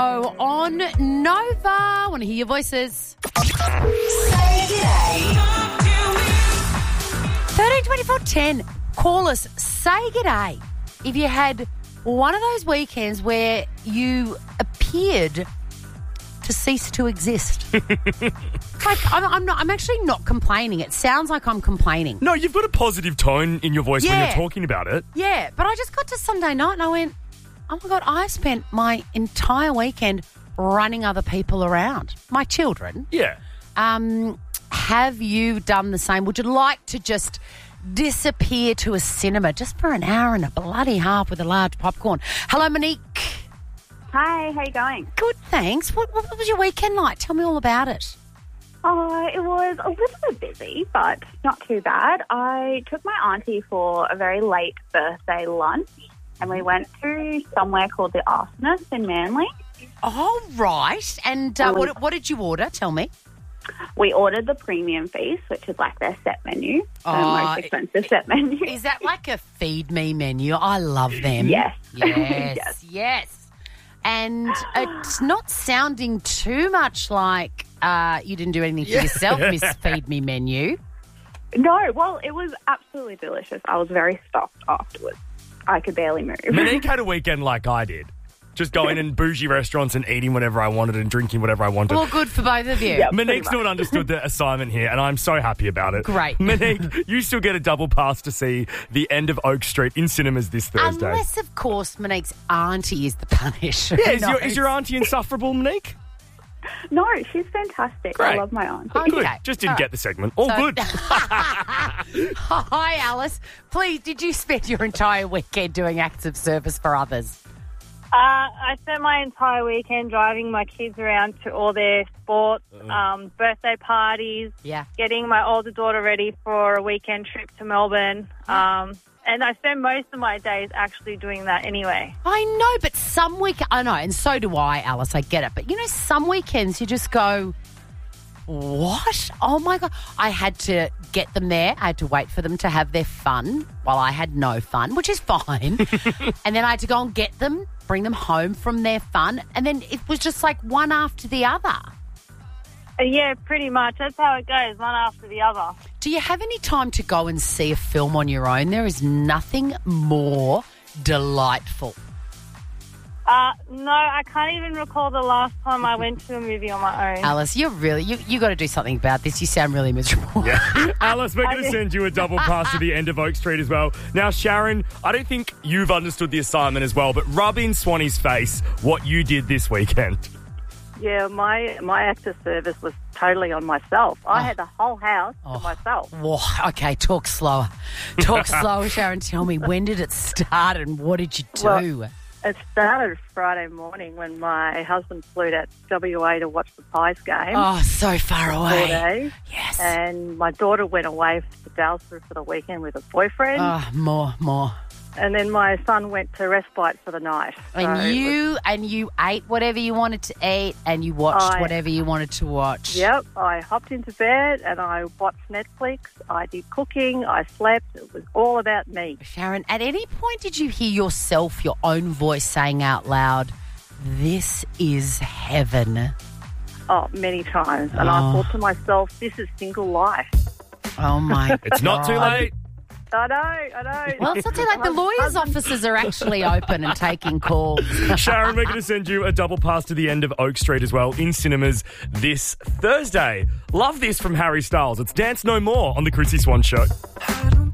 Oh, on Nova. I want to hear your voices. Say g'day. 132410. Call us. Say g'day. If you had one of those weekends where you appeared to cease to exist. I'm actually not complaining. It sounds like I'm complaining. No, you've got a positive tone in your voice when you're talking about it. Yeah, but I just got to Sunday night and I went, oh my God, I've spent my entire weekend running other people around. My children. Yeah. Have you done the same? Would you like to just disappear to a cinema just for an hour and a bloody half with a large popcorn? Hello, Monique. Hi, how you going? Good, thanks. What was your weekend like? Tell me all about it. Oh, it was a little bit busy, but not too bad. I took my auntie for a very late birthday lunch, and we went to somewhere called the Arsonist in Manly. Oh, right. And what did you order? Tell me. We ordered the premium feast, which is like their set menu, the most expensive set menu. Is that like a feed me menu? I love them. Yes. Yes. Yes. And it's not sounding too much like you didn't do anything for yourself, Miss Feed Me Menu. No, well, it was absolutely delicious. I was very stuffed afterwards. I could barely move. Monique had a weekend like I did. Just going in bougie restaurants and eating whatever I wanted and drinking whatever I wanted. Well, good for both of you. Yep. Monique's not understood the assignment here, and I'm so happy about it. Great. Monique, you still get a double pass to see The End of Oak Street in cinemas this Thursday. Unless, of course, Monique's auntie is the punisher. Yeah, is your auntie insufferable, Monique? No, she's fantastic. Great. I love my auntie. Okay. Good. Just didn't get the segment. All good. Hi, Alice. Please, did you spend your entire weekend doing acts of service for others? I spent my entire weekend driving my kids around to all their sports, birthday parties, getting my older daughter ready for a weekend trip to Melbourne. And I spend most of my days actually doing that anyway. I know, but some I know, and so do I, Alice, I get it. But, some weekends you just go, what? Oh, my God. I had to get them there. I had to wait for them to have their fun while I had no fun, which is fine. And then I had to go and get them, bring them home from their fun. And then it was just like one after the other. Yeah, pretty much. That's how it goes, one after the other. Do you have any time to go and see a film on your own? There is nothing more delightful. No, I can't even recall the last time I went to a movie on my own. Alice, you got to do something about this. You sound really miserable. Yeah. Alice, we're going to send you a double pass to The End of Oak Street as well. Now, Sharon, I don't think you've understood the assignment as well, but rub in Swanee's face what you did this weekend. Yeah, my act of service was totally on myself. I had the whole house to myself. Whoa, okay, talk slower. Talk slower, Sharon. Tell me, when did it start and what did you do? Well, it started Friday morning when my husband flew to WA to watch the Pies game. Oh, so far away. 4 days. Yes. And my daughter went away to Daylesford for the weekend with her boyfriend. Oh, more. And then my son went to respite for the night. And you ate whatever you wanted to eat and you watched whatever you wanted to watch. Yep. I hopped into bed and I watched Netflix. I did cooking. I slept. It was all about me. Sharon, at any point did you hear yourself, your own voice saying out loud, "This is heaven"? Oh, many times. And I thought to myself, this is single life. Oh, my God. It's not too late. I know. Well, it's not too late. The lawyers' offices are actually open and taking calls. Sharon, we're going to send you a double pass to The End of Oak Street as well in cinemas this Thursday. Love this from Harry Styles. It's Dance No More on The Chrissy Swan Show.